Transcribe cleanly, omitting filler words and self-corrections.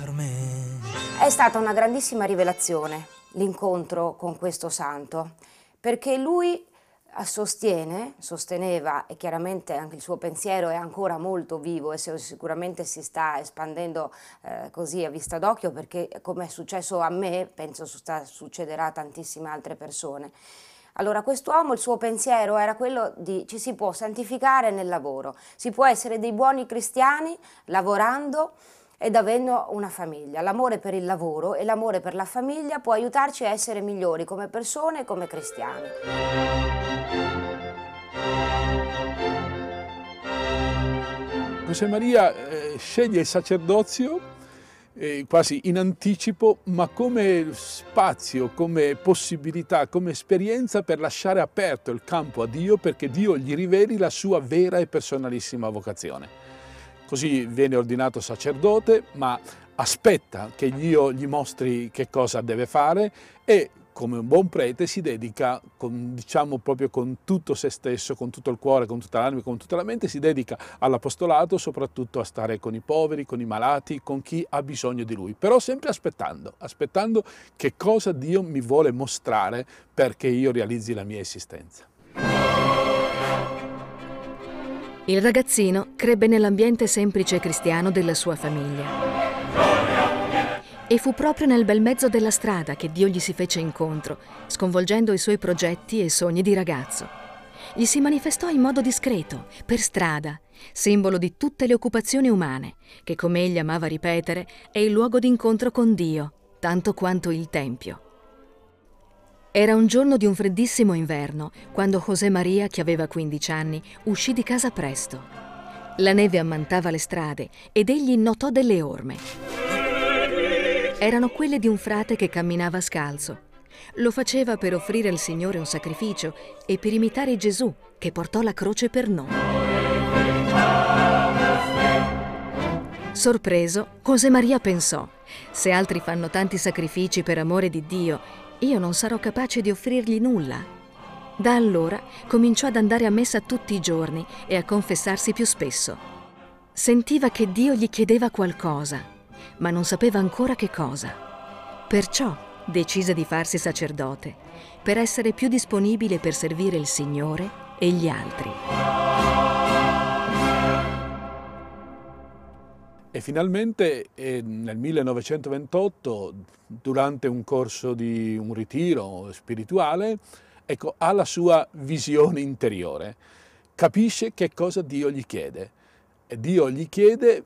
È stata una grandissima rivelazione l'incontro con questo santo, perché lui sosteneva, e chiaramente anche il suo pensiero è ancora molto vivo e sicuramente si sta espandendo così a vista d'occhio, perché come è successo a me, penso succederà a tantissime altre persone. Allora, quest'uomo, il suo pensiero era quello di ci si può santificare nel lavoro, si può essere dei buoni cristiani lavorando ed avendo una famiglia. L'amore per il lavoro e l'amore per la famiglia può aiutarci a essere migliori come persone e come cristiani. Josemaria sceglie il sacerdozio quasi in anticipo, ma come spazio, come possibilità, come esperienza per lasciare aperto il campo a Dio, perché Dio gli riveli la sua vera e personalissima vocazione. Così viene ordinato sacerdote, ma aspetta che Dio gli mostri che cosa deve fare e come un buon prete si dedica, diciamo proprio con tutto se stesso, con tutto il cuore, con tutta l'anima, con tutta la mente, si dedica all'apostolato, soprattutto a stare con i poveri, con i malati, con chi ha bisogno di lui, però sempre aspettando che cosa Dio mi vuole mostrare perché io realizzi la mia esistenza. Il ragazzino crebbe nell'ambiente semplice cristiano della sua famiglia. E fu proprio nel bel mezzo della strada che Dio gli si fece incontro, sconvolgendo i suoi progetti e sogni di ragazzo. Gli si manifestò in modo discreto, per strada, simbolo di tutte le occupazioni umane, che, come egli amava ripetere, è il luogo d'incontro con Dio, tanto quanto il Tempio. Era un giorno di un freddissimo inverno, quando José María, che aveva 15 anni, uscì di casa presto. La neve ammantava le strade ed egli notò delle orme. Erano quelle di un frate che camminava scalzo. Lo faceva per offrire al Signore un sacrificio e per imitare Gesù, che portò la croce per noi. Sorpreso, José María pensò: se altri fanno tanti sacrifici per amore di Dio, io non sarò capace di offrirgli nulla. Da allora cominciò ad andare a messa tutti i giorni e a confessarsi più spesso. Sentiva che Dio gli chiedeva qualcosa, ma non sapeva ancora che cosa. Perciò decise di farsi sacerdote, per essere più disponibile per servire il Signore e gli altri. E finalmente nel 1928, durante un corso di un ritiro spirituale, ecco, ha la sua visione interiore, capisce che cosa Dio gli chiede. E Dio gli chiede